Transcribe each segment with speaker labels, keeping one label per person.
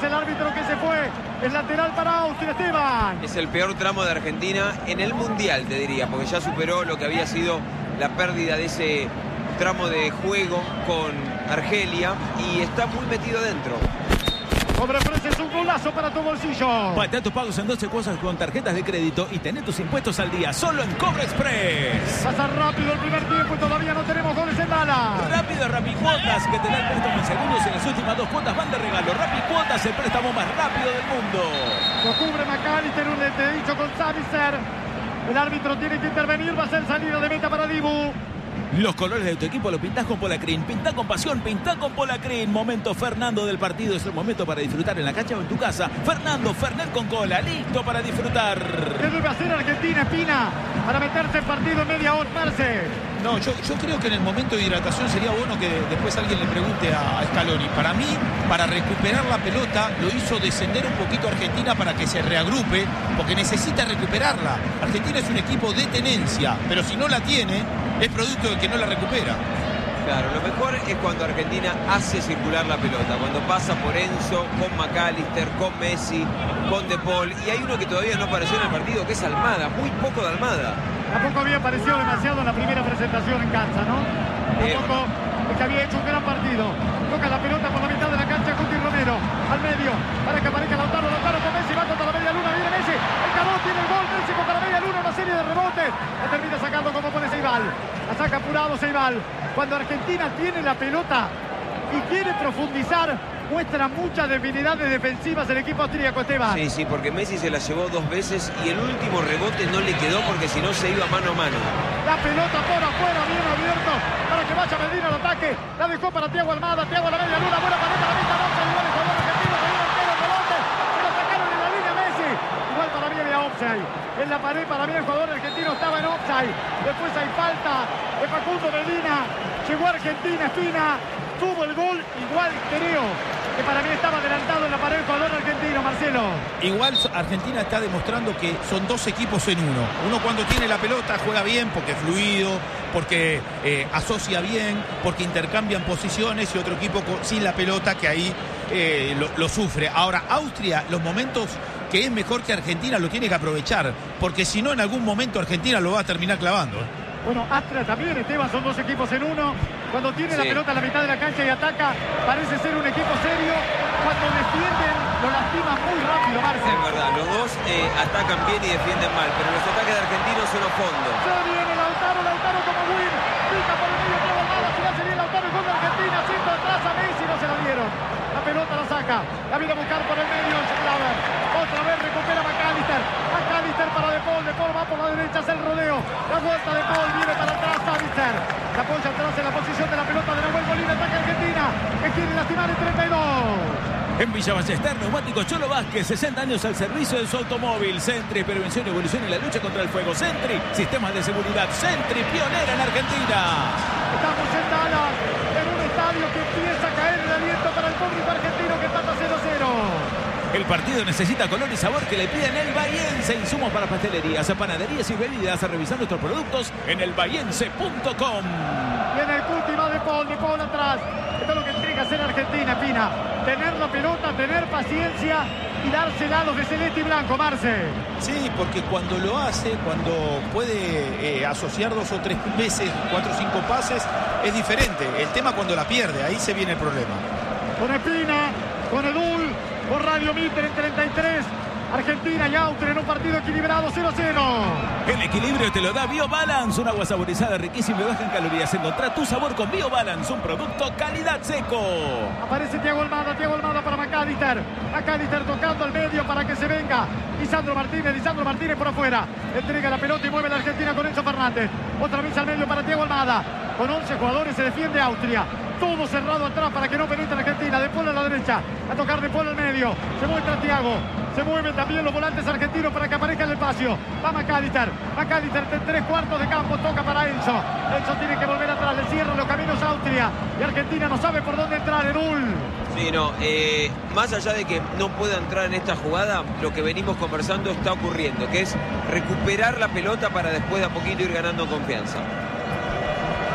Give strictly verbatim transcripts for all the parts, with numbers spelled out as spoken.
Speaker 1: dice el árbitro que se fue. Es lateral para Austria, Esteban.
Speaker 2: Es el peor tramo de Argentina en el Mundial, te diría, porque ya superó lo que había sido la pérdida de ese tramo de juego con Argelia y está muy metido adentro.
Speaker 1: Cobrepress es un golazo para tu bolsillo.
Speaker 3: Patea tus pagos en doce cuotas con tarjetas de crédito y tené tus impuestos al día solo en Cobrepress.
Speaker 1: Pasa rápido el primer tiempo y todavía no tenemos goles en Dallas.
Speaker 3: Rápido Rapicuotas, que te da el préstamo en segundos y en las últimas dos cuotas van de regalo. Rapicuotas, el préstamo más rápido del mundo.
Speaker 1: Lo cubre McAllister, un entredicho con Savitzer. El árbitro tiene que intervenir, va a ser salida de meta para Dibu.
Speaker 3: Los colores de tu equipo lo pintás con Polacrin. Pintá con pasión, pintá con Polacrin. Momento Fernando del partido. Es el momento para disfrutar en la cancha o en tu casa. Fernando Fernet con cola. Listo para disfrutar.
Speaker 1: ¿Qué debe hacer Argentina, Espina, para meterse en partido en media hora, Marce?
Speaker 4: No, yo, yo creo que en el momento de hidratación sería bueno que después alguien le pregunte a, a Scaloni. Para mí, para recuperar la pelota, lo hizo descender un poquito Argentina para que se reagrupe, porque necesita recuperarla. Argentina es un equipo de tenencia, pero si no la tiene, es producto de que no la recupera.
Speaker 2: Claro, lo mejor es cuando Argentina hace circular la pelota, cuando pasa por Enzo, con McAllister, con Messi, con De Paul, y hay uno que todavía no apareció en el partido, que es Almada, muy poco de Almada.
Speaker 1: Tampoco había aparecido demasiado en la primera presentación en cancha, ¿no? Tampoco es que había hecho un gran partido. Toca la pelota por la mitad de la cancha, Cuti Romero, al medio, para que aparezca Lautaro, Lautaro con Messi, va contra la media luna, viene Messi, el Cabot tiene el gol, Messi contra la media luna, una serie de rebotes, la termina sacando como pone Ceibal, la saca apurado Ceibal. Cuando Argentina tiene la pelota y quiere profundizar, muestra muchas debilidades defensivas el equipo austríaco, Esteban.
Speaker 2: Sí, sí, porque Messi se la llevó dos veces y el último rebote no le quedó porque si no se iba mano a mano.
Speaker 1: La pelota por afuera, bien abierto, para que vaya Medina al ataque. La dejó para Thiago Almada, Thiago a la media luna, buena paleta, la vista, no se igual el jugador argentino, se viene entero el rebote, se lo sacaron en la línea Messi. Igual para mí había offside. En la pared para mí el jugador argentino estaba en offside. Después hay falta de Facundo Medina. Llegó Argentina, Espina, tuvo el gol, igual creo que para mí estaba adelantado en la pared el jugador argentino, Marcelo.
Speaker 4: Igual Argentina está demostrando que son dos equipos en uno. Uno cuando tiene la pelota juega bien porque es fluido, porque eh, asocia bien, porque intercambian posiciones, y otro equipo con, sin la pelota que ahí eh, lo, lo sufre. Ahora, Austria, los momentos que es mejor que Argentina lo tiene que aprovechar, porque si no en algún momento Argentina lo va a terminar clavando.
Speaker 1: Bueno, Austria también, Esteban, son dos equipos en uno. Cuando tiene
Speaker 2: sí.
Speaker 1: la pelota a la mitad de la cancha y ataca, parece ser un equipo serio. Cuando defienden, lo lastiman muy rápido, Marcelo.
Speaker 2: Es verdad, los dos eh, atacan bien y defienden mal, pero los ataques de argentinos son a fondo.
Speaker 1: Se viene Lautaro, Lautaro como win. Pica por el medio, todo Almada, al final se viene Lautaro, el gol de Argentina, haciendo atrás a Messi, no se la dieron. La pelota la saca, la viene a buscar por el medio, Schlauer. Otra vez recupera McAllister. McAllister para De Paul, De Paul va por la derecha, hace el rodeo. La vuelta de Paul, viene para atrás, Savitzer. Se apoya atrás en la posición de la pelota de Nahuel Molina, ataca Argentina, que quiere lastimar el treinta y dos.
Speaker 3: En Villa Ballester, Neumáticos Cholo Vázquez, sesenta años al servicio de su automóvil. Sentry, prevención y evolución en la lucha contra el fuego. Sentry, sistemas de seguridad. Sentry, pionera en Argentina.
Speaker 1: Estamos en Dallas, en un estadio que empieza a caer el aliento para el público argentino que empata cero cero.
Speaker 3: El partido necesita color y sabor que le piden el Bahiense. Insumos para pastelerías, panaderías y bebidas. A revisar nuestros productos en el bahiense punto com.
Speaker 1: Y en el Cuti va De Paul, De Paul atrás. Esto es lo que tiene que hacer Argentina, Pina. Tener la pelota, tener paciencia y darse lados de celeste y blanco, Marce.
Speaker 4: Sí, porque cuando lo hace, cuando puede eh, asociar dos o tres veces, cuatro o cinco pases, es diferente. El tema cuando la pierde, ahí se viene el problema.
Speaker 1: Con Espina, con Edul, por Radio Mitre en treinta y tres. Argentina y Austria en un partido equilibrado cero cero.
Speaker 3: El equilibrio te lo da BioBalance, un agua saborizada riquísima y baja en calorías. Encontrá tu sabor con BioBalance, un producto calidad seco.
Speaker 1: Aparece Thiago Almada, Thiago Almada para McAllister. McAllister tocando al medio para que se venga Lisandro Martínez, Lisandro Martínez por afuera. Entrega la pelota y mueve la Argentina con Enzo Fernández. Otra vez al medio para Thiago Almada. Con once jugadores se defiende Austria. Todo cerrado atrás para que no penetre la Argentina. De Paul a la derecha. A tocar De Paul al medio. Se muestra Thiago. Se mueven también los volantes argentinos para que aparezca el espacio. Va McAllister. McAllister de tres cuartos de campo. Toca para Enzo. Enzo tiene que volver atrás. Le cierra los caminos a Austria. Y Argentina no sabe por dónde entrar. Edul.
Speaker 2: Sí, no. Eh, más allá de que no pueda entrar en esta jugada, lo que venimos conversando está ocurriendo, que es recuperar la pelota para después de a poquito ir ganando confianza.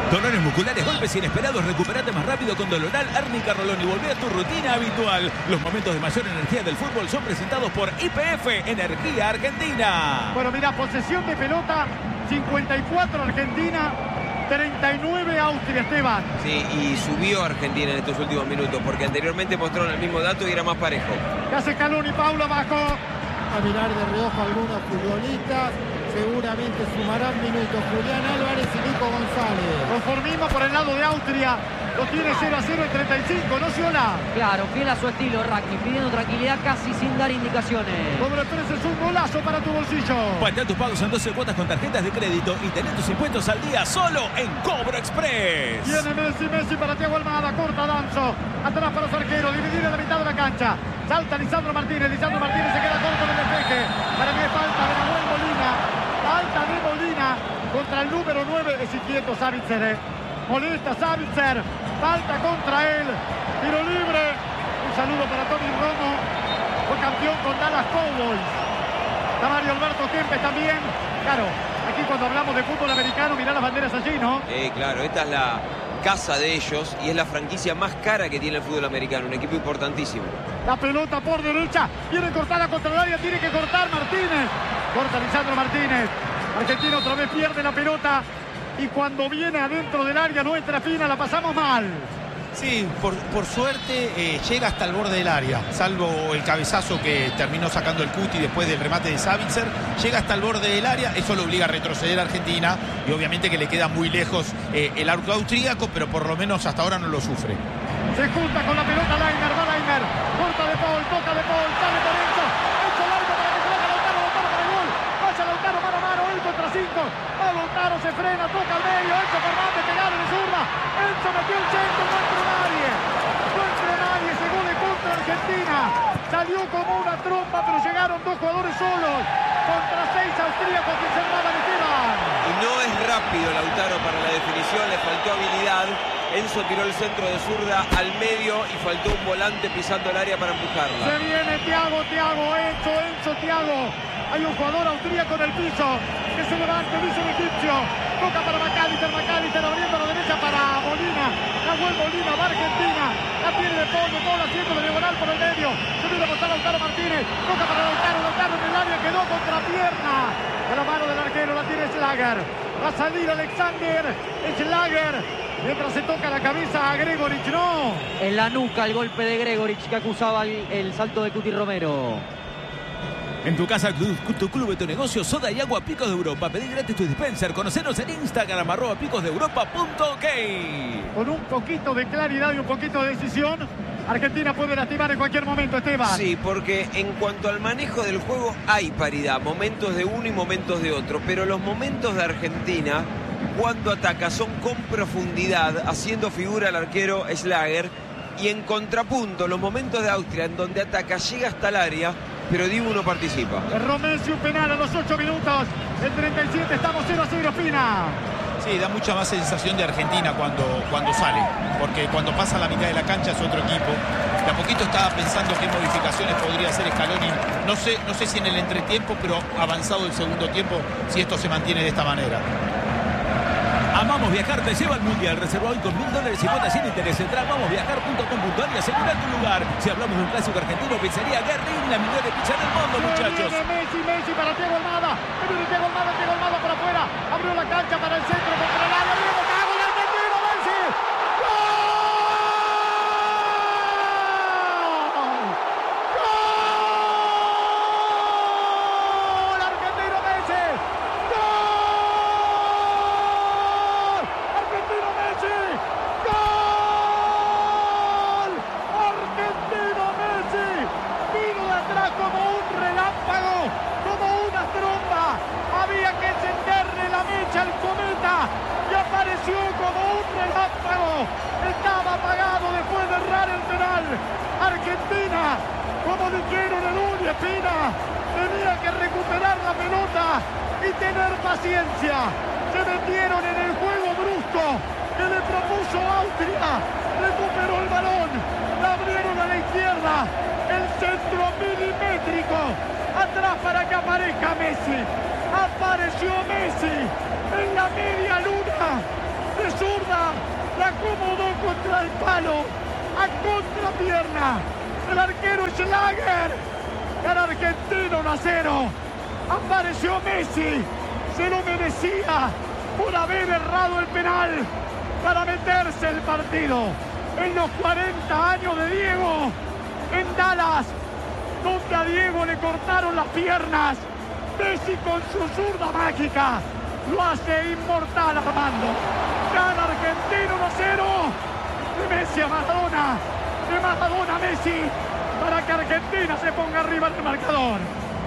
Speaker 3: Dolores musculares, golpes inesperados, recuperate más rápido con Doloral, Árnica, Rolón y volvé a tu rutina habitual. Los momentos de mayor energía del fútbol son presentados por I P F, Energía Argentina.
Speaker 1: Bueno, mira, posesión de pelota, cincuenta y cuatro Argentina, treinta y nueve Austria, Esteban.
Speaker 2: Sí, y subió Argentina en estos últimos minutos, porque anteriormente mostraron el mismo dato y era más parejo.
Speaker 1: ¿Qué hace Scaloni? Paulo abajo.
Speaker 5: A mirar de reojo a algunos futbolistas. Seguramente sumarán minutos Julián Álvarez y Nico González.
Speaker 1: Conformismo por el lado de Austria. Lo tiene cero a cero en treinta y cinco, ¿no, Ciola?
Speaker 6: Claro, fiel a su estilo, Raki, pidiendo tranquilidad casi sin dar indicaciones.
Speaker 1: Doble tres es un golazo para tu bolsillo.
Speaker 3: Patea tus pagos en doce cuotas con tarjetas de crédito y tener tus impuestos al día solo en Cobro Express.
Speaker 1: Viene Messi, Messi para Thiago Almada, corta Danzo. Atrás para los arqueros, dividido en la mitad de la cancha. Salta Lisandro Martínez, Lisandro Martínez se queda corto en el despeje. Para mí es falta de Nahuel Molina. Falta de Molina contra el número nueve, es inquieto Savitzer. Eh. Molesta Savitzer. Falta contra él. Tiro libre. Un saludo para Tony Romo. Fue campeón con Dallas Cowboys. Está Mario Alberto Kempes también. Claro, aquí cuando hablamos de fútbol americano, mirá las banderas allí, ¿no?
Speaker 2: Eh, claro, esta es la casa de ellos y es la franquicia más cara que tiene el fútbol americano. Un equipo importantísimo.
Speaker 1: La pelota por derecha. Viene cortada contra el área. Tiene que cortar Martínez. Corta Lisandro Martínez. Argentina otra vez pierde la pelota. Y cuando viene adentro del área nuestra fina la pasamos mal.
Speaker 4: Sí, por, por suerte eh, llega hasta el borde del área, salvo el cabezazo que terminó sacando el Cuti después del remate de Savitzer. Llega hasta el borde del área, eso lo obliga a retroceder a Argentina y obviamente que le queda muy lejos eh, el arco austríaco, pero por lo menos hasta ahora no lo sufre.
Speaker 1: Se junta con la pelota Lainer, va Lainer, corta de Paul, toca de Paul, sale por Enzo, Enzo largo para que se vaya Lautaro, Lautaro para el gol, vaya Lautaro mano a mano, él contra cinco, va Lautaro, se frena, toca al medio, Enzo Fernández pegaron de zurda, Enzo metió el centro, no entró nadie, no entró nadie, ese gol de contra Argentina, salió como una trompa, pero llegaron dos jugadores solos, contra seis austríacos que cerraban Esteban.
Speaker 2: Y no es rápido Lautaro para la definición, le faltó habilidad. Enzo tiró el centro de zurda al medio y faltó un volante pisando el área para empujarla.
Speaker 1: Se viene Thiago, Thiago, Enzo, Enzo, Thiago. Hay un jugador austríaco en el piso que se levanta, dice el egipcio. Toca para McAllister, McAllister abriendo a la derecha para Molina. Nahuel Molina va Argentina. La tiene de Paul, de Paul haciendo de diagonal por el medio. Se viene a botar Lautaro Martínez. Toca para Lautaro, Lautaro en el área, quedó contra pierna. De la mano del arquero la tiene Schlager. Va a salir Alexander Schlager. Mientras se toca la cabeza a Gregorich, no.
Speaker 6: En la nuca el golpe de Gregorich que acusaba el, el salto de Cuti Romero.
Speaker 3: En tu casa, tu, tu club de tu negocio, soda y agua Picos de Europa. Pedí gratis tu dispenser. Conocenos en Instagram, arroba picos de europa punto ok.
Speaker 1: Con un poquito de claridad y un poquito de decisión, Argentina puede lastimar en cualquier momento, Esteban.
Speaker 2: Sí, porque en cuanto al manejo del juego hay paridad. Momentos de uno y momentos de otro. Pero los momentos de Argentina, cuando ataca, son con profundidad, haciendo figura al arquero Schlager. Y en contrapunto, los momentos de Austria, en donde ataca, llega hasta el área, pero Dibu no participa.
Speaker 1: Erró Messi un penal a los ocho minutos. El treinta y siete, estamos cero a cero, Pina.
Speaker 4: Sí, da mucha más sensación de Argentina cuando, cuando sale, porque cuando pasa la mitad de la cancha es otro equipo. De a poquito estaba pensando qué modificaciones podría hacer Scaloni. No sé, no sé si en el entretiempo, pero avanzado el segundo tiempo, si esto se mantiene de esta manera.
Speaker 3: Amamos Viajar te lleva al Mundial. Reserva hoy con mil dólares y cuotas sin interés. Entra a amamos viajar punto com punto a r y asegura tu lugar. Si hablamos de un clásico argentino, pizzería Guerrín, la mejor de pizza del mundo, muchachos.
Speaker 1: Viene Messi, Messi para Thiago Almada. Viene Thiago Almada, Thiago Almada para afuera. Abrió la cancha para el centro contra el área. Viene Thiago y Argentina, Messi. ¡Gol! Argentino Messi. Como un relámpago, como una tromba, había que encenderle la mecha al cometa y apareció como un relámpago, estaba apagado después de errar el penal. Argentina, como dijeron en Uña Espina, tenía que recuperar la pelota y tener paciencia. Se metieron en el juego brusco que le propuso Austria, recuperó el balón, la abrieron a la izquierda. El centro milimétrico, atrás para que aparezca Messi, apareció Messi en la media luna de de zurda, la acomodó contra el palo, a contrapierna. El arquero Schlager, el argentino uno a cero. Apareció Messi, se lo merecía por haber errado el penal para meterse el partido. En los cuarenta años de Diego, en Dallas, donde a Diego le cortaron las piernas, Messi con su zurda mágica lo hace inmortal, Armando. Gana Argentina uno a cero. De Messi a Maradona, de Maradona a Messi, para que Argentina se ponga arriba del marcador.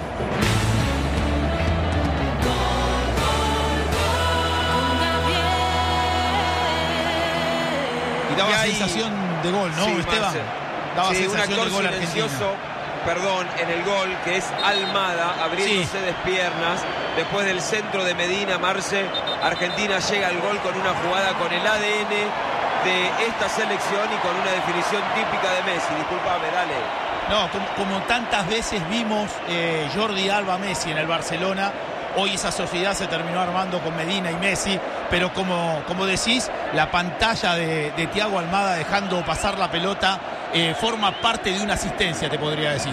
Speaker 4: Y daba
Speaker 2: Y ahí,
Speaker 4: sensación de gol, ¿no,
Speaker 2: sí,
Speaker 4: Esteban?
Speaker 2: Marce.
Speaker 4: Daba
Speaker 2: Sí, un
Speaker 4: sensación
Speaker 2: actor
Speaker 4: de gol
Speaker 2: silencioso,
Speaker 4: Argentina.
Speaker 2: perdón, en el gol, que es Almada, abriéndose
Speaker 4: Sí.
Speaker 2: de piernas. Después del centro de Medina, Marce, Argentina llega al gol con una jugada con el A D N de esta selección y con una definición típica de Messi. Disculpame, dale.
Speaker 4: No, como, como tantas veces vimos eh, Jordi Alba Messi en el Barcelona, hoy esa sociedad se terminó armando con Medina y Messi, pero como, como decís, la pantalla de, de Thiago Almada dejando pasar la pelota eh, forma parte de una asistencia, te podría decir.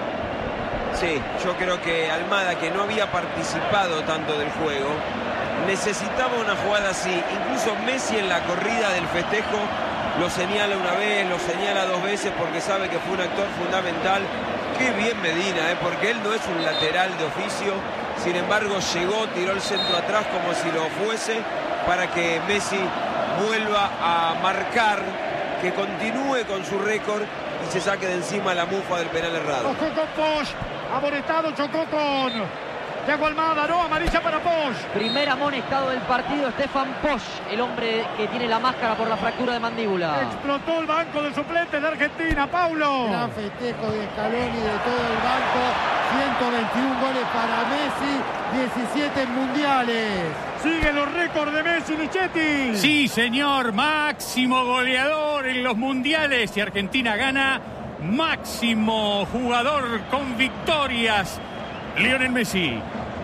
Speaker 2: Sí, yo creo que Almada, que no había participado tanto del juego, necesitaba una jugada así. Incluso Messi en la corrida del festejo lo señala una vez, lo señala dos veces porque sabe que fue un actor fundamental. Qué bien Medina, ¿eh? Porque él no es un lateral de oficio. Sin embargo, llegó, tiró el centro atrás como si lo fuese para que Messi vuelva a marcar, que continúe con su récord y se saque de encima la mufa del penal errado.
Speaker 1: Ojo con Posch, amonestado, chocó con Thiago Almada, no, amarilla para Posch.
Speaker 6: Primer amonestado del partido, Stefan Posch, el hombre que tiene la máscara por la fractura de mandíbula.
Speaker 1: Explotó el banco de suplentes de Argentina, Paulo.
Speaker 5: Gran festejo de Scaloni, de todo el banco. ciento veintiún goles para Messi, diecisiete mundiales.
Speaker 1: Sigue los récords de Messi, Lichetti.
Speaker 7: Sí, señor, máximo goleador en los mundiales y Argentina gana. Máximo jugador con victorias, Lionel Messi.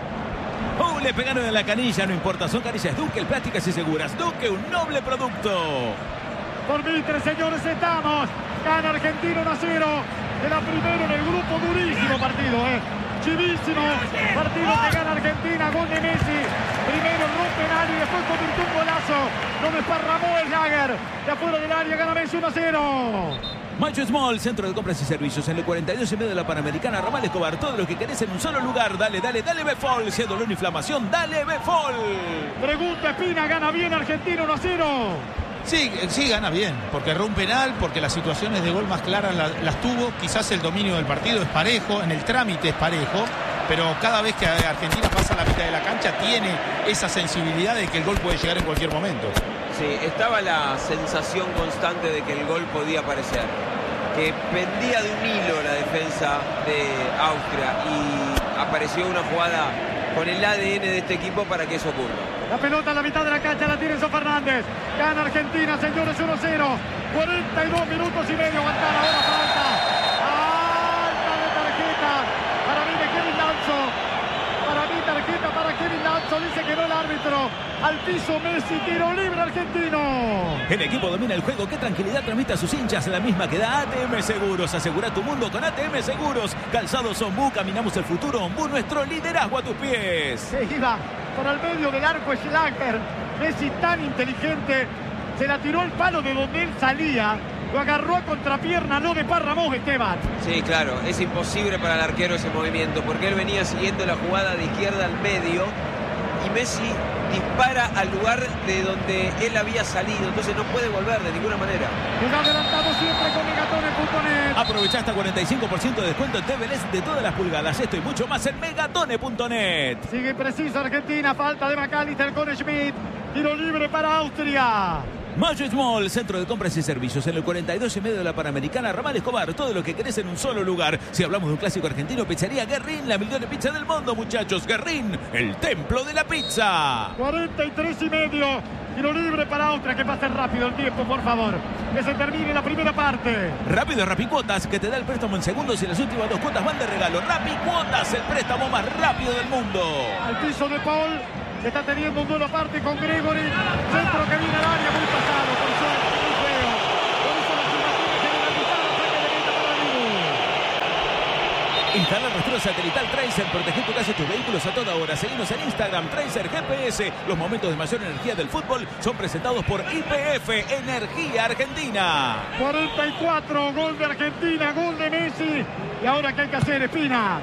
Speaker 3: Oh, le pegaron en la canilla, no importa, son canillas Duque, plásticas y seguras. Duque, un noble producto.
Speaker 1: Por Mitre, señores, estamos. Gana Argentina uno a cero. Era primero en el grupo, durísimo partido, eh. Chivísimo partido que gana Argentina, gol de Messi. Primero en un penal y después convirtió un golazo. Lo desparramó el Jagger. De afuera del área gana Messi uno a cero.
Speaker 3: Macho Small, centro de compras y servicios. En el cuarenta y dos y medio de la Panamericana, Ramal Escobar. Todo lo que querés en un solo lugar. Dale, dale, dale Befol. Si es dolor o inflamación, dale Befol.
Speaker 1: Pregunta Espina, gana bien Argentina uno a cero.
Speaker 4: Sí, sí gana bien, porque erró un penal, porque las situaciones de gol más claras las, las tuvo. Quizás el dominio del partido es parejo, en el trámite es parejo, pero cada vez que Argentina pasa la mitad de la cancha tiene esa sensibilidad de que el gol puede llegar en cualquier momento.
Speaker 2: Sí, estaba la sensación constante de que el gol podía aparecer, que pendía de un hilo la defensa de Austria y apareció una jugada con el A D N de este equipo para que eso ocurra.
Speaker 1: La pelota en la mitad de la cancha la tiene Enzo Fernández. Gana Argentina, señores, uno a cero. cuarenta y dos minutos y medio. Aguantar ahora falta. Alta de tarjeta. Para mí de Kevin Danzo. Para mí tarjeta para Kevin Danzo. Dice que no el árbitro. Al piso Messi. Tiro libre argentino.
Speaker 3: El equipo domina el juego. Qué tranquilidad transmite a sus hinchas. La misma que da A T M Seguros. Asegura tu mundo con A T M Seguros. Calzados Ombú. Caminamos el futuro. Ombú, nuestro liderazgo a tus pies.
Speaker 1: Se iba por el medio del arco Schlager. Messi tan inteligente. Se la tiró el palo de donde él salía. Lo agarró a contrapierna. No desparramó, Esteban.
Speaker 2: Sí, claro. Es imposible para el arquero ese movimiento porque él venía siguiendo la jugada de izquierda al medio y Messi dispara al lugar de donde él había salido. Entonces no puede volver de ninguna manera.
Speaker 1: Está adelantado siempre con megatone punto net.
Speaker 3: Aprovecha hasta cuarenta y cinco por ciento de descuento en T V L S de todas las pulgadas. Esto y mucho más en megatone punto net.
Speaker 1: Sigue preciso Argentina. Falta de McAllister con Schmidt. Tiro libre para Austria.
Speaker 3: Mayo Small, centro de compras y servicios. En el cuarenta y dos y medio de la Panamericana, Ramal Escobar. Todo lo que querés en un solo lugar. Si hablamos de un clásico argentino, pizzería Guerrín, la mejor pizza del mundo, muchachos. Guerrín, el templo de la pizza.
Speaker 1: cuarenta y tres y medio. Tiro libre para Austria. Que pase rápido el tiempo, por favor. Que se termine la primera parte.
Speaker 3: Rápido Rapicuotas, que te da el préstamo en segundos y las últimas dos cuotas van de regalo. Rapicuotas, el préstamo más rápido del mundo.
Speaker 1: Al piso de Paul. está teniendo un duelo aparte con Gregory. Centro que viene al área, muy pasado, por suerte, muy feo. Por eso la situación es generalizada, saque de meta para Dibu.
Speaker 3: Instala rastreo satelital Tracer, protege tu casa y tus vehículos a toda hora. Seguimos en Instagram, Tracer G P S. Los momentos de mayor energía del fútbol son presentados por Y P F, Energía Argentina.
Speaker 1: cuarenta y cuatro, gol de Argentina, gol de Messi. Y ahora, ¿qué hay que hacer, Espina?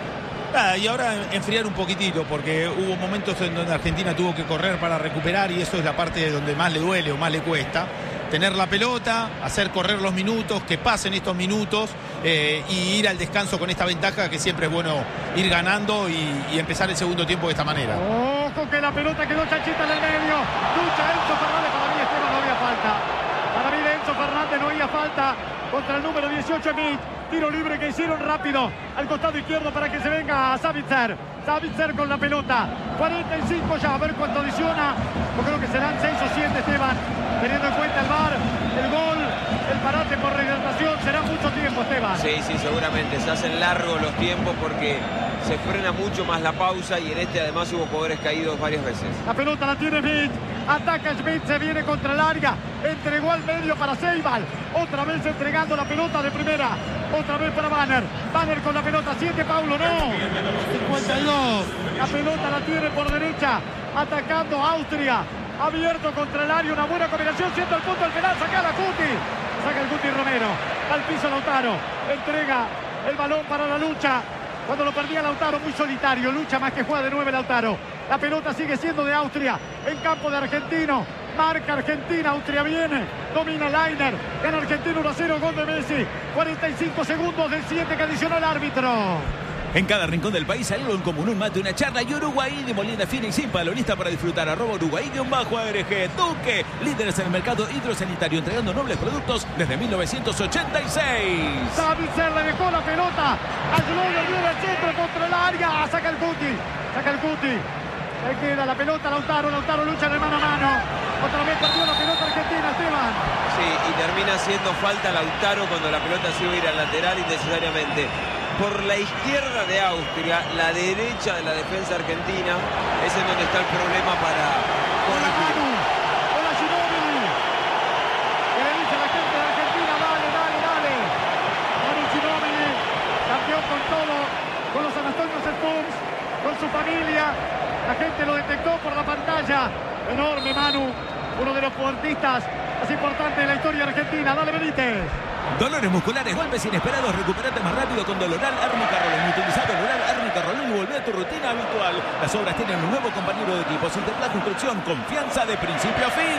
Speaker 4: Ah, y ahora enfriar un poquitito, porque hubo momentos en donde Argentina tuvo que correr para recuperar y eso es la parte donde más le duele o más le cuesta. Tener la pelota, hacer correr los minutos, que pasen estos minutos eh, y ir al descanso con esta ventaja, que siempre es bueno ir ganando y, y empezar el segundo tiempo de esta manera.
Speaker 1: Ojo que la pelota quedó chanchita en el medio. Lucha Enzo Fernández, para mí Esteban no había falta. Para mí de Enzo Fernández no había falta contra el número dieciocho Emit. Tiro libre que hicieron rápido al costado izquierdo para que se venga a Savitzer. Savitzer con la pelota. cuarenta y cinco ya, a ver cuánto adiciona. Yo creo que serán seis o siete, Esteban. Teniendo en cuenta el V A R, el gol, el parate por rehidratación, será mucho tiempo, Esteban.
Speaker 2: Sí, sí, seguramente. Se hacen largos los tiempos porque se frena mucho más la pausa y en este además hubo jugadores caídos varias veces.
Speaker 1: La pelota la tiene Schmidt. Ataca Schmidt, se viene contra el área. Entregó al medio para Ceibal. Otra vez entregando la pelota de primera. Otra vez para Banner. Banner con la pelota. Siete, Paulo, no. cincuenta y dos. La pelota la tiene por derecha. Atacando Austria. Abierto contra el área. Una buena combinación. Siendo el punto del penal. Saca la Cuti. Saca el Cuti Romero. Al piso Lautaro. Entrega el balón para la lucha. Cuando lo perdía Lautaro, muy solitario. Lucha más que juega de nueve Lautaro. La pelota sigue siendo de Austria. En campo de Argentino. Marca Argentina. Austria viene. Domina Lainer. Gana Argentina uno a cero. Gol de Messi. cuarenta y cinco segundos del siete que adicionó el árbitro.
Speaker 3: En cada rincón del país hay algo en común, un mate, una charla y Uruguay de Molina fina y sin palo, lista para disfrutar. Arroba Uruguay guión bajo A R G. Duque, líderes en el mercado hidrosanitario, entregando nobles productos desde mil novecientos ochenta y seis.
Speaker 1: Savitzer le dejó la pelota. Ayudó y abrió el centro contra el área. Saca el Cuti. Saca el Cuti. Le queda la pelota a Lautaro. Lautaro lucha de mano a mano. Otra vez perdió la pelota Argentina, Esteban.
Speaker 2: Sí, y termina haciendo falta Lautaro cuando la pelota se iba a ir al lateral innecesariamente. Por la izquierda de Austria, la derecha de la defensa argentina es en donde está el problema para
Speaker 1: Hola Manu, hola Ginóbili. Que le dice a la gente de Argentina, dale, dale, dale. Manu Ginóbili, campeón con todo, con los San Antonio Spurs, con su familia. La gente lo detectó por la pantalla. Enorme Manu, uno de los futbolistas más importantes de la historia argentina. Dale, Benítez.
Speaker 3: Dolores musculares, golpes inesperados, recuperate más rápido con Doloral Árnica Rolón. Utiliza Doloral Árnica Rolón y volvé a tu rutina habitual. Las obras tienen un nuevo compañero de equipo. Sinterplas Construcción, confianza de principio a fin.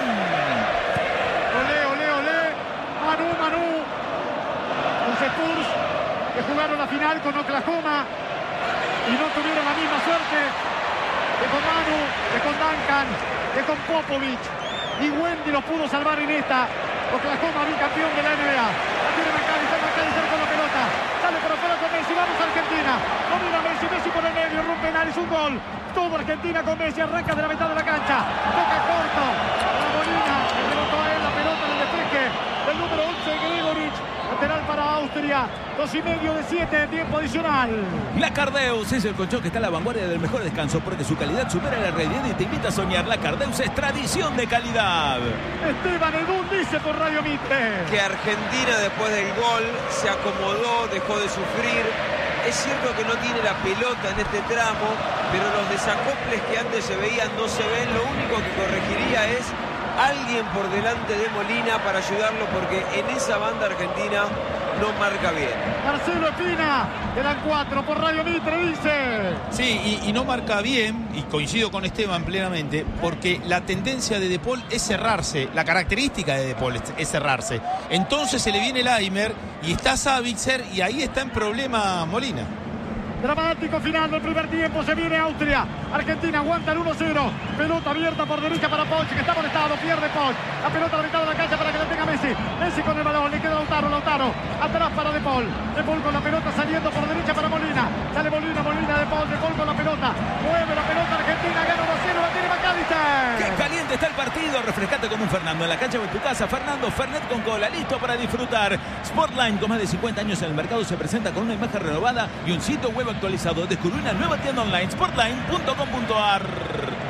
Speaker 1: Olé, olé, olé. Manu, Manu. Los Spurs que jugaron la final con Oklahoma y no tuvieron la misma suerte que con Manu, que con Duncan, que con Popovich. Y Wendy los pudo salvar en esta. Oklahoma, bicampeón de la N B A. La tiene McAllister, McAllister con la pelota. Sale por afuera con Messi. Vamos a Argentina. Domina Messi, Messi por el medio. Rompe Naris, un gol. Todo Argentina con Messi. Arranca de la mitad de la cancha. Toca corto. La Molina. Le rebotó a él la pelota en el despeje del número once, Gregorich. Lateral para Austria. Dos y medio de siete de tiempo adicional.
Speaker 3: La Cardeus es el colchón que está a la vanguardia del mejor descanso porque su calidad supera la realidad y te invita a soñar. La Cardeus es tradición de calidad.
Speaker 1: Esteban Edún dice por Radio Mitre
Speaker 2: que Argentina después del gol se acomodó, dejó de sufrir. Es cierto que no tiene la pelota en este tramo, pero los desacoples que antes se veían no se ven. Lo único que corregiría es alguien por delante de Molina para ayudarlo porque en esa banda argentina no marca bien.
Speaker 1: Marcelo Espina, quedan cuatro por Radio Mitre, dice.
Speaker 4: Sí, y, y no marca bien, y coincido con Esteban plenamente, porque la tendencia de De Paul es cerrarse, la característica de De Paul es, es cerrarse. Entonces se le viene el Aimer y está Savitzer y ahí está en problema Molina.
Speaker 1: Dramático final del primer tiempo, se viene Austria. Argentina aguanta el uno cero. Pelota abierta por derecha para Poch, que está molestado, pierde Poch. La pelota a la mitad de la cancha para que la tenga Messi. Messi con el balón, le queda Lautaro, Lautaro. Atrás para De Paul. De Paul con la pelota saliendo por derecha para Molina. Sale Molina, Molina, De Paul, De Paul con la pelota. Mueve la pelota Argentina, gana uno cero, la tiene McAllister.
Speaker 3: ¡Qué caliente está el partido! Refrescate como un Fernando en la cancha o en tu casa. Fernando Fernet con cola, listo para disfrutar. Sportline, con más de cincuenta años en el mercado, se presenta con una imagen renovada y un sitio web actualizado. Descubrí una nueva tienda online, sportline punto com punto a r.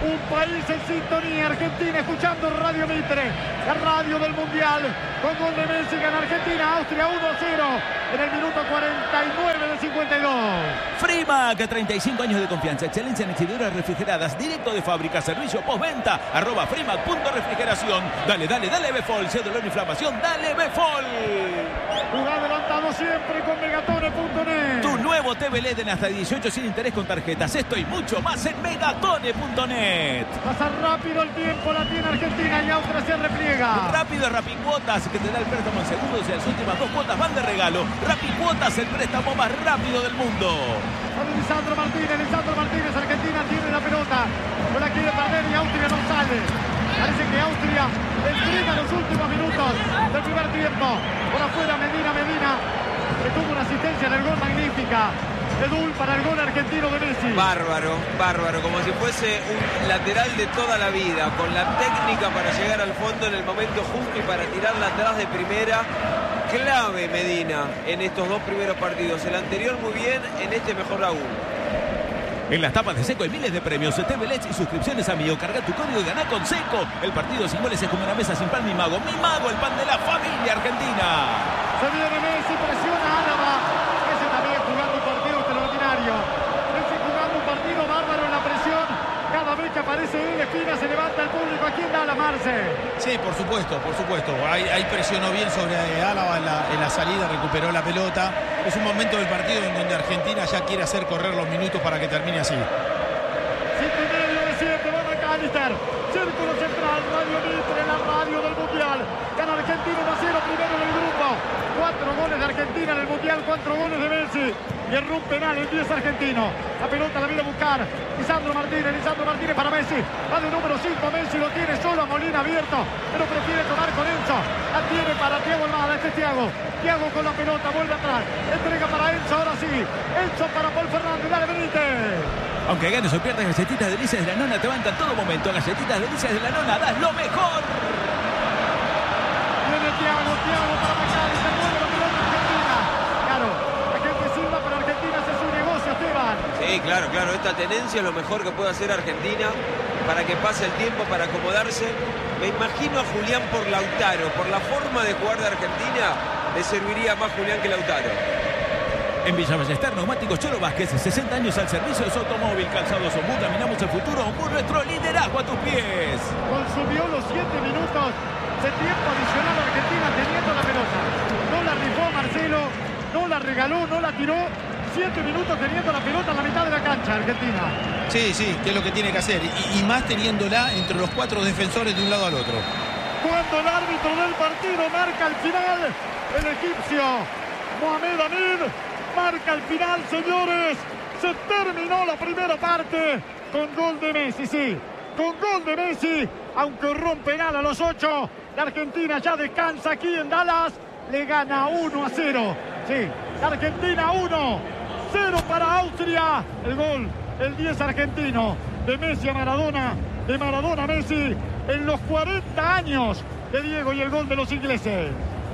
Speaker 1: Un país en sintonía, Argentina escuchando Radio Mitre, la radio del Mundial. Con gol de Messi gana Argentina, Austria uno a cero en el minuto cuarenta y nueve del cincuenta y dos.
Speaker 3: Frimac, treinta y cinco años de confianza, excelencia en exhibidoras refrigeradas, directo de fábrica, servicio postventa, arroba frimac punto refrigeración. Dale, dale, dale Befol, si es dolor e inflamación, dale Befol.
Speaker 1: Jugá adelantado siempre con megatone punto net.
Speaker 3: Tu nuevo T V L E D en hasta dieciocho sin interés con tarjetas. Esto y mucho más en megatone punto net.
Speaker 1: Pasa rápido el tiempo, la tiene Argentina y Austria se repliega.
Speaker 3: Rápido Rapicuotas, que te da el préstamo en segundos y las últimas dos cuotas van de regalo. Rapicuotas, el préstamo más rápido del mundo.
Speaker 1: Lisandro Martínez, Lisandro Martínez, Argentina tiene la pelota. No la quiere perder y Austria no sale. Parece que Austria entrega los últimos minutos del primer tiempo. Por afuera Medina, Medina, que tuvo una asistencia en el gol magnífica. Edul para el gol argentino de Messi.
Speaker 2: Bárbaro, bárbaro, como si fuese un lateral de toda la vida, con la técnica para llegar al fondo en el momento justo y para tirarla atrás de primera. Clave Medina en estos dos primeros partidos. El anterior muy bien, en este mejor aún.
Speaker 3: En las tapas de Seco hay miles de premios, T V L E D y suscripciones a Mío. Carga tu código y ganá con Seco. El partido sin goles es como una mesa sin pan, mi mago. Mi mago, el pan de la familia argentina.
Speaker 1: Se viene Messi, presiona a Álava. Messi también jugando un partido extraordinario. Messi jugando un partido bárbaro en la presión. Cada vez que aparece él, Espina, se levanta el público. ¿A quién da la Marce?
Speaker 4: Sí, por supuesto, por supuesto. Ahí, ahí presionó bien sobre Álava en la, en la salida, recuperó la pelota. Es un momento del partido en donde Argentina ya quiere hacer correr los minutos para que termine así.
Speaker 1: Cinco y medio de siete, va McAllister. Círculo central, Radio Mitre, la radio del Mundial. Gana Argentina uno a cero, primero en el grupo. Cuatro goles de Argentina en el Mundial, cuatro goles de Messi. Y el un penal, el diez argentino. La pelota la viene a buscar Lisandro Martínez, Lisandro Martínez para Messi. Va de número cinco, Messi lo tiene solo a Molina abierto, pero prefiere tomar con Enzo. La tiene para Thiago Almada, este es Thiago. Thiago con la pelota, vuelve atrás. Entrega para Enzo, ahora sí. Enzo para Paul Fernández, dale Benítez.
Speaker 3: Aunque ganes o pierdas, Galletitas Delicias de la Nona te bancan todo momento. Galletitas Delicias de la Nona, das lo mejor.
Speaker 1: Viene Thiago, Thiago para McAllister, vuelve la pelota Argentina. Claro, la gente sirva para Argentina, hace su negocio, Esteban.
Speaker 2: Sí, claro, claro, esta tenencia es lo mejor que puede hacer Argentina para que pase el tiempo, para acomodarse. Me imagino a Julián por Lautaro, por la forma de jugar de Argentina, le serviría más Julián que Lautaro.
Speaker 3: En Villa Ballester, Neumáticos Cholo Vázquez, sesenta años al servicio de su automóvil. Calzados Ombú, caminamos el futuro. Ombú, nuestro liderazgo a tus pies.
Speaker 1: Consumió los siete minutos de tiempo adicional Argentina teniendo la pelota. No la rifó Marcelo, no la regaló, no la tiró. Siete minutos teniendo la pelota en la mitad de la cancha, Argentina.
Speaker 4: Sí, sí, que es lo que tiene que hacer. Y, y más teniéndola entre los cuatro defensores de un lado al otro.
Speaker 1: Cuando el árbitro del partido marca el final, el egipcio Mohamed Amin marca el final, señores. Se terminó la primera parte con gol de Messi, sí. Con gol de Messi, aunque rompe penal a los ocho. La Argentina ya descansa aquí en Dallas. Le gana uno a cero. Sí, la Argentina uno. cero para Austria. El gol, el diez argentino. De Messi a Maradona. De Maradona a Messi. En los cuarenta años de Diego y el gol de los ingleses.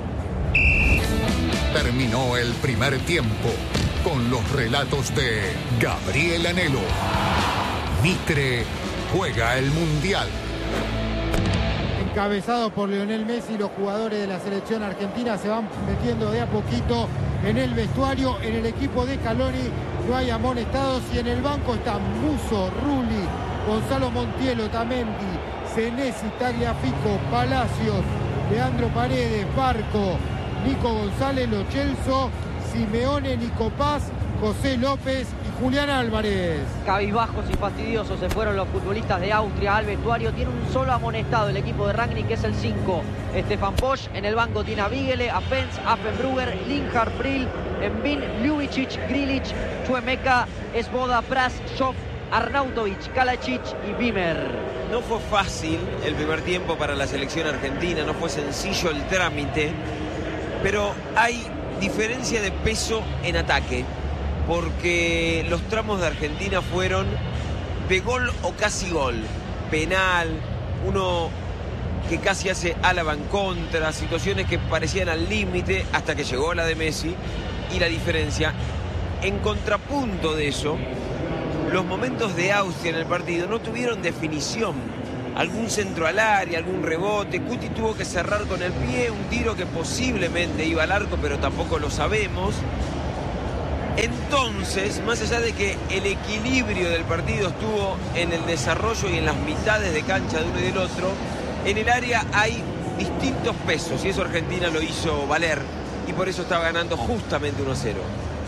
Speaker 8: Terminó el primer tiempo con los relatos de Gabriel Anhelo. Mitre juega el Mundial.
Speaker 5: Encabezado por Lionel Messi, los jugadores de la selección argentina se van metiendo de a poquito en el vestuario. En el equipo de Scaloni no hay amonestados y en el banco están Musso, Rulli, Gonzalo Montiel, Otamendi, Senesi, Tagliafico, Palacios, Leandro Paredes, Barco, Nico González, Lo Celso, Simeone, Nico Paz, José López y Julián Álvarez.
Speaker 6: Cabizbajos y fastidiosos se fueron los futbolistas de Austria al vestuario. Tiene un solo amonestado el equipo de Rangnick, que es el cinco. Stefan Posch. En el banco tiene a Bigele, a Pence, a Affenbrugger, Linhart, Brill, Envin, Ljubicic, Grilic, Chuemeca, Svoboda, Pras, Schoff, Arnautovic, Kalacic y Wimmer.
Speaker 2: No fue fácil el primer tiempo para la selección argentina, no fue sencillo el trámite, pero hay diferencia de peso en ataque, porque los tramos de Argentina fueron de gol o casi gol, penal, uno que casi hace Álava en contra, situaciones que parecían al límite hasta que llegó la de Messi, y la diferencia, en contrapunto de eso, los momentos de Austria en el partido no tuvieron definición. Algún centro al área, algún rebote. Cuti tuvo que cerrar con el pie, un tiro que posiblemente iba al arco, pero tampoco lo sabemos. Entonces, más allá de que el equilibrio del partido estuvo en el desarrollo y en las mitades de cancha de uno y del otro, en el área hay distintos pesos y eso Argentina lo hizo valer y por eso estaba ganando justamente uno a cero.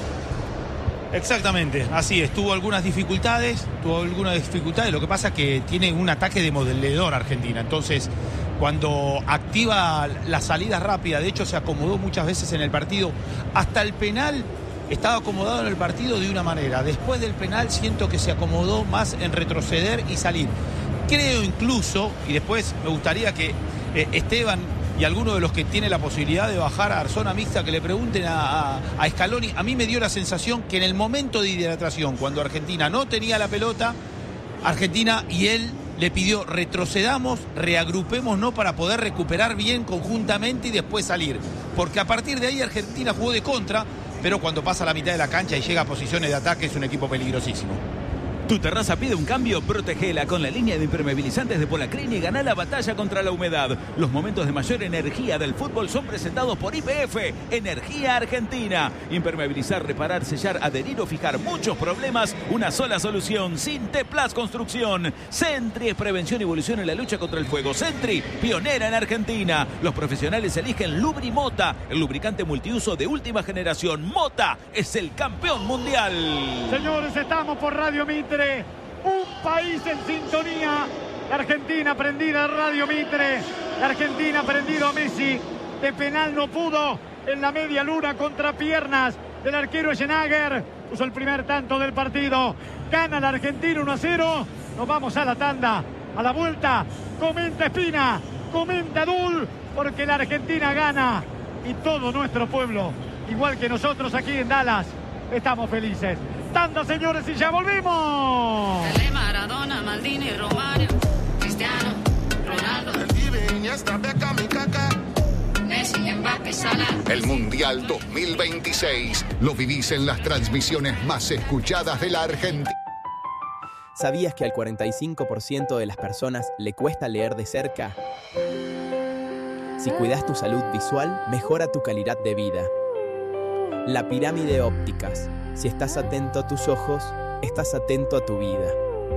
Speaker 4: Exactamente, así es, tuvo algunas dificultades, tuvo algunas dificultades, lo que pasa es que tiene un ataque demoledor Argentina, entonces cuando activa la salida rápida, de hecho se acomodó muchas veces en el partido, hasta el penal estaba acomodado en el partido de una manera, después del penal siento que se acomodó más en retroceder y salir. Creo incluso, y después me gustaría que eh, Esteban y alguno de los que tiene la posibilidad de bajar a zona mixta que le pregunten a, a, a Scaloni, a mí me dio la sensación que en el momento de hidratación, cuando Argentina no tenía la pelota, Argentina y él le pidió retrocedamos, reagrupémonos para poder recuperar bien conjuntamente y después salir. Porque a partir de ahí Argentina jugó de contra, pero cuando pasa la mitad de la cancha y llega a posiciones de ataque es un equipo peligrosísimo.
Speaker 3: Tu terraza pide un cambio, protégela con la línea de impermeabilizantes de Polacrin y gana la batalla contra la humedad. Los momentos de mayor energía del fútbol son presentados por I P F, Energía Argentina. Impermeabilizar, reparar, sellar, adherir o fijar muchos problemas, una sola solución. Sinteplas Construcción. Sentry es prevención y evolución en la lucha contra el fuego. Sentry, pionera en Argentina. Los profesionales eligen Lubrimota, el lubricante multiuso de última generación. Mota es el campeón mundial.
Speaker 1: Señores, estamos por Radio Mitre. Un país en sintonía. La Argentina prendida a Radio Mitre. La Argentina prendido a Messi. De penal no pudo. En la media luna contra piernas del arquero Schenagger. Puso el primer tanto del partido. Gana la Argentina uno a cero. Nos vamos a la tanda. A la vuelta. Comenta Espina. Comenta Dul. Porque la Argentina gana. Y todo nuestro pueblo, igual que nosotros aquí en Dallas, estamos felices. Tanda, señores, y ya volvimos.
Speaker 9: Maradona, Maldini, Romario, Cristiano, Ronaldo, Messi, Mbappé, Salah.
Speaker 8: El Mundial dos mil veintiséis lo vivís en las transmisiones más escuchadas de la Argentina.
Speaker 10: ¿Sabías que al cuarenta y cinco por ciento de las personas le cuesta leer de cerca? Si cuidas tu salud visual, mejora tu calidad de vida. La Pirámide Ópticas. Si estás atento a tus ojos, estás atento a tu vida.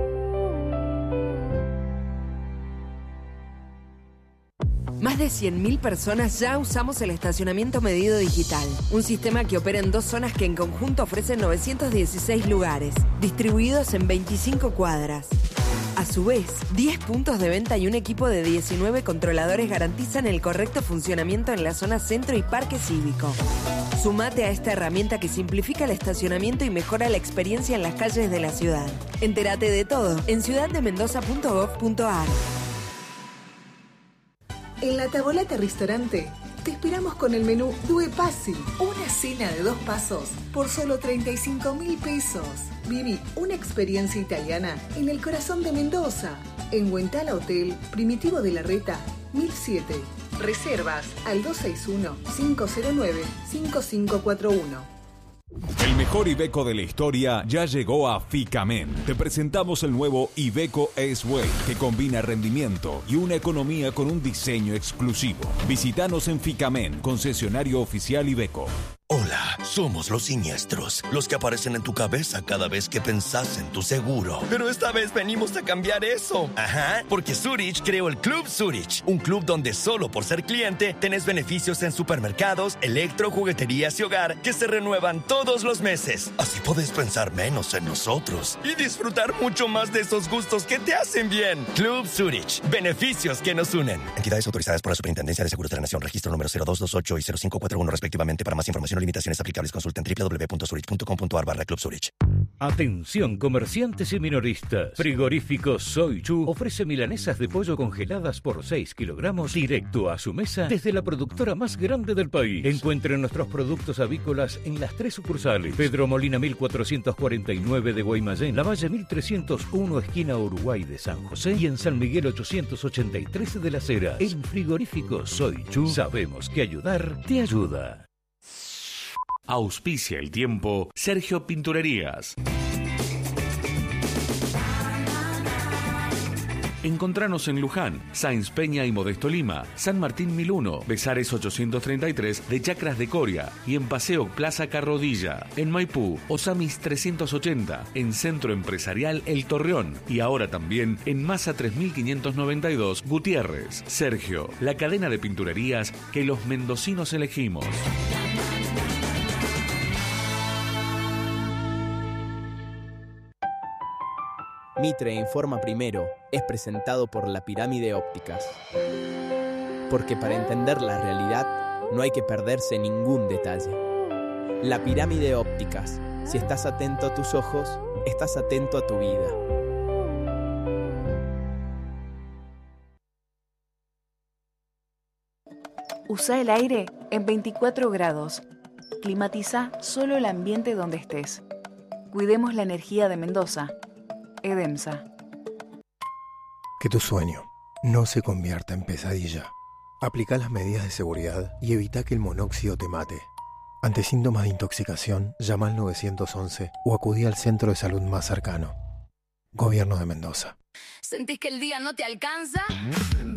Speaker 11: Más de cien mil personas ya usamos el estacionamiento medido digital, un sistema que opera en dos zonas que en conjunto ofrecen novecientos dieciséis lugares, distribuidos en veinticinco cuadras. A su vez, diez puntos de venta y un equipo de diecinueve controladores garantizan el correcto funcionamiento en la zona centro y parque cívico. Sumate a esta herramienta que simplifica el estacionamiento y mejora la experiencia en las calles de la ciudad. Entérate de todo en ciudad de mendoza punto gov punto ar.
Speaker 12: En La Tavolata Restaurante te esperamos con el menú Due Passi, una cena de dos pasos por solo treinta y cinco mil pesos. Viví una experiencia italiana en el corazón de Mendoza, en Huentala Hotel Primitivo de la Reta, mil siete. Reservas al dos seis uno, cinco cero nueve, cinco cinco cuatro uno.
Speaker 13: El mejor Iveco de la historia ya llegó a Ficamen. Te presentamos el nuevo Iveco S-Way, que combina rendimiento y una economía con un diseño exclusivo. Visítanos en Ficamen, concesionario oficial Iveco.
Speaker 14: Hola, somos los siniestros, los que aparecen en tu cabeza cada vez que pensás en tu seguro. Pero esta vez venimos a cambiar eso. Ajá, porque Zurich creó el Club Zurich, un club donde solo por ser cliente tenés beneficios en supermercados, electro, jugueterías y hogar que se renuevan todos los meses. Así podés pensar menos en nosotros y disfrutar mucho más de esos gustos que te hacen bien. Club Zurich, beneficios que nos unen. Entidades autorizadas por la Superintendencia de Seguros de la Nación, registro número cero dos dos ocho y cero cinco cuatro uno respectivamente. Para más información o limitaciones aplicables, consulta en doble u doble u doble u punto zurich punto com punto ar barra Club Zurich.
Speaker 15: Atención comerciantes y minoristas. Frigorífico Soichu ofrece milanesas de pollo congeladas por seis kilogramos directo a su mesa desde la productora más grande del país. Encuentren nuestros productos avícolas en las tres sucursales. Pedro Molina mil cuatrocientos cuarenta y nueve de Guaymallén, La Valle mil trescientos uno esquina Uruguay de San José y en San Miguel ochocientos ochenta y tres de Las Heras. En Frigorífico Soichu sabemos que ayudar te ayuda.
Speaker 16: Auspicia el tiempo Sergio Pinturerías. Encontranos en Luján, Sáenz Peña y Modesto Lima, San Martín mil uno, Besares ochocientos treinta y tres de Chacras de Coria y en Paseo Plaza Carrodilla. En Maipú, Osamis trescientos ochenta, en Centro Empresarial El Torreón y ahora también en Masa tres mil quinientos noventa y dos, Gutiérrez. Sergio, la cadena de pinturerías que los mendocinos elegimos.
Speaker 10: Mitre Informa Primero es presentado por La Pirámide Ópticas. Porque para entender la realidad no hay que perderse ningún detalle. La Pirámide Ópticas. Si estás atento a tus ojos, estás atento a tu vida.
Speaker 17: Usa el aire en veinticuatro grados. Climatiza solo el ambiente donde estés. Cuidemos la energía de Mendoza. Edemsa.
Speaker 18: Que tu sueño no se convierta en pesadilla. Aplica las medidas de seguridad y evita que el monóxido te mate. Ante síntomas de intoxicación, llama al nueve once o acudí al centro de salud más cercano. Gobierno de Mendoza.
Speaker 9: ¿Sentís que el día no te alcanza?